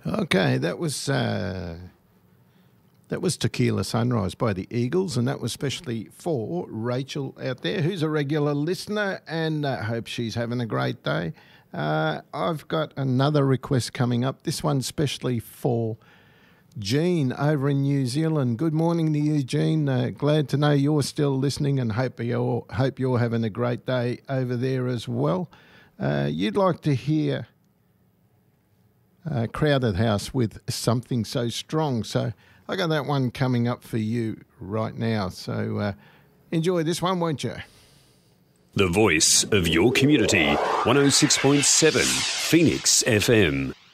Okay, that was Tequila Sunrise by the Eagles, and that was specially for Rachel out there, who's a regular listener, and hope she's having a great day. I've got another request coming up. This one's specially for Jean over in New Zealand. Good morning to you, Jean. Glad to know you're still listening, and hope you're having a great day over there as well. You'd like to hear Crowded House with Something So Strong. So I got that one coming up for you right now. So enjoy this one, won't you? The voice of your community, 106.7 Phoenix FM.